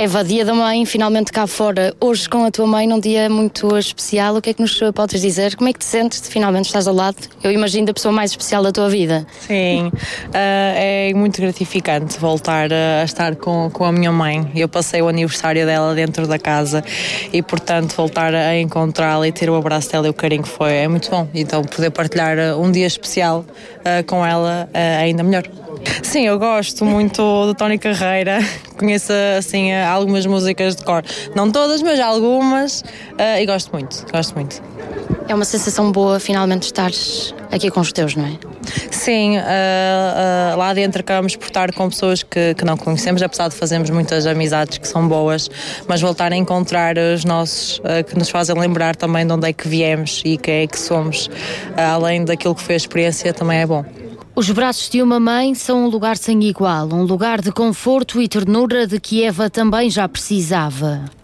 Eva, dia da mãe, finalmente cá fora, hoje com a tua mãe, num dia muito especial, o que é que nos podes dizer? Como é que te sentes de finalmente estás ao lado? Eu imagino da pessoa mais especial da tua vida. Sim, é muito gratificante voltar a estar com a minha mãe. Eu passei o aniversário dela dentro da casa e, portanto, voltar a encontrá-la e ter o abraço dela e o carinho que foi, é muito bom. Então, poder partilhar um dia especial com ela é ainda melhor. Sim, eu gosto muito do Tony Carreira, conheço assim algumas músicas de cor, não todas, mas algumas, e gosto muito. É uma sensação boa finalmente estares aqui com os teus, não é? Sim, lá dentro acabamos por estar com pessoas que não conhecemos, apesar de fazermos muitas amizades que são boas, mas voltar a encontrar os nossos, que nos fazem lembrar também de onde é que viemos e quem é que somos, além daquilo que foi a experiência, também é bom. Os braços de uma mãe são um lugar sem igual, um lugar de conforto e ternura de que Eva também já precisava.